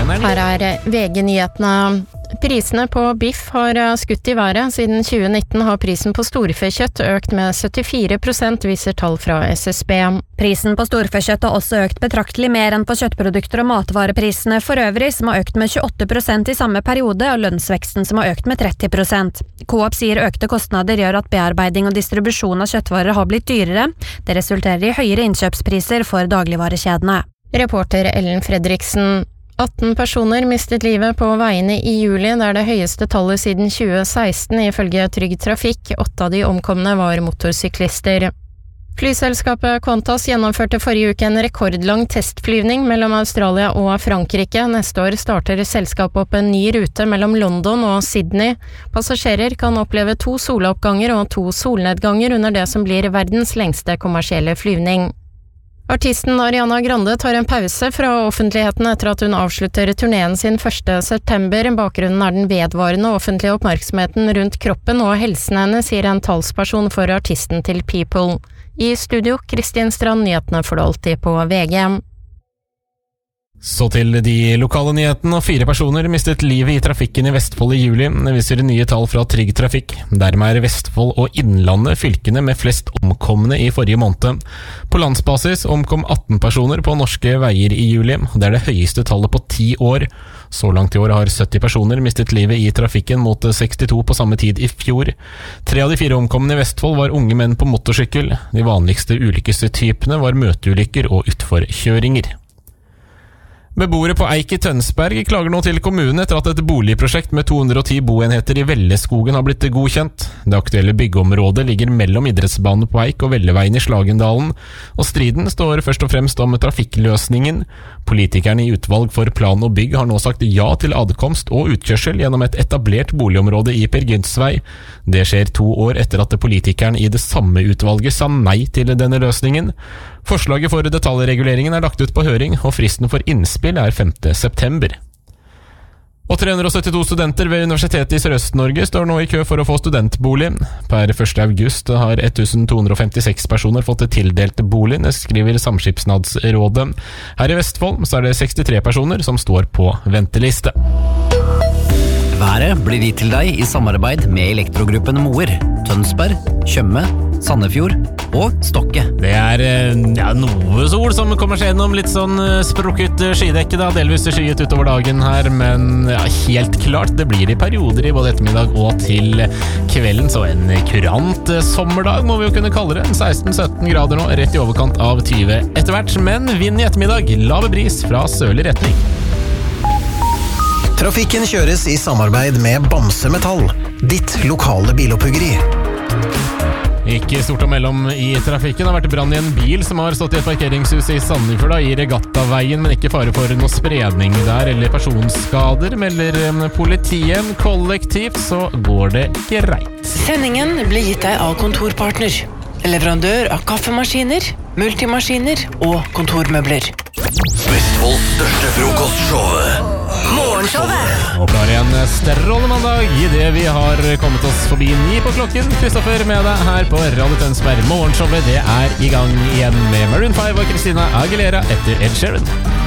tjener de. Her VG-nyhetene. Prisene på biff har skutt I været. Siden 2019 har prisen på storfekjøtt økt med 74%, viser tall fra SSB. Prisen på storfekjøtt har også økt betraktelig mer enn på kjøttprodukter og matvareprisene for øvrig, som har økt med 28% I samme periode, og lønnsveksten som har økt med 30%. Coop sier økte kostnader gjør at bearbeiding og distribusjon av kjøttvarer har blitt dyrere. Det resulterer I høyere innkjøpspriser for dagligvarekjedene. Reporter Ellen Fredriksen. 18 personer mistet livet på veiene I juli, det det høyeste tallet siden 2016, ifølge Trygg Trafikk. 8 av de omkomne var motorsyklister. Flyselskapet Qantas gjennomførte forrige uke en rekordlang testflyvning mellom Australia og Frankrike. Neste år starter selskapet opp en ny rute mellom London og Sydney. Passasjerer kan oppleve 2 soloppganger og 2 solnedganger under det som blir verdens lengste kommersielle flyvning. Artisten Ariana Grande tar en pause fra offentligheten etter at hun avslutter turneen sin 1. september. Bakgrunnen den vedvarende offentlige oppmerksomheten rundt kroppen og helsen hennes, sier en talsperson for artisten til People. I studio, Kristin Strand, nyhetene får du alltid på VG. Så til de lokale nyhetene, og 4 personer mistet livet I trafikken I Vestfold I juli. Det viser nye tall fra Trygg Trafikk. Dermed Vestfold og Innlandet fylkene med flest omkomne I forrige måned. På landsbasis omkom 18 personer på norske veier I juli. Det det høyeste tallet på 10 år. Så langt I år har 70 personer mistet livet I trafikken mot 62 på samme tid I fjor. 3 av de 4 omkomne I Vestfold var unge menn på motorsykkel. De vanligste ulykkestypene var møteulykker og utforkjøringer. Beboere på Eik I Tønsberg klager nå til kommunen etter at et boligprosjekt med 210 boenheter I Velleskogen har blitt godkjent. Det aktuelle byggeområdet ligger mellom idrettsbanen på Eik og Velleveien I Slagendalen, og striden står først og fremst om trafikkløsningen. Politikerne I utvalg for plan og bygg har nå sagt ja til adkomst og utkjørsel gjennom et etablert boligområde I Per Gynts vei. Det skjer 2 år etter at politikerne I det samme utvalget sa nei til denne løsningen. Forslaget for detaljreguleringen lagt ut på høring, og fristen for innspill 5. september. Og 372 studenter ved Universitetet I Sørøst-Norge står nå I kø for å få studentbolig. Per 1. august har 1256 personer fått tildelt bolig, skriver Samskipnadsrådet. Her I Vestfold så det 63 personer som står på venteliste. Været blir gitt til deg I samarbeid med Elektrogruppen Moer, Tønsberg, Tjøme, Sandefjord og Stokke. Det noe sol som kommer seg gjennom, litt sånn sprukket skydekke da, delvis skyet utover dagen her, men helt klart, det blir I perioder I både ettermiddag og til kvelden, så en kurant sommerdag må vi jo kunne kalle det, 16-17 grader nå, rett I overkant av 20 etter hvert, men vind I ettermiddag, lave bris fra sørlig retning. Trafikken kjøres I samarbeid med Bamse Metall, ditt lokale biloppuggeri. Ikke stort å melde om I trafikken. Det har vært brann I en bil som har stått I et parkeringshus I Sandefjord I Regattaveien, men ikke fare for noe spredning der eller personskader, melder politiet. Kollektivt så går det greit. Sendingen blir gitt deg av Kontorpartner, leverandør av kaffemaskiner, multimaskiner og kontormøbler. Vestfolds største frokostshow, Morgenshowet. Og klar igjen strålende mandag I det vi har kommet oss forbi 9 på klokken. Kristoffer med deg her på Radio Tønsberg. Morgenshowet det I gang igjen med Maroon 5 og Christina Aguilera etter Ed Sheeran.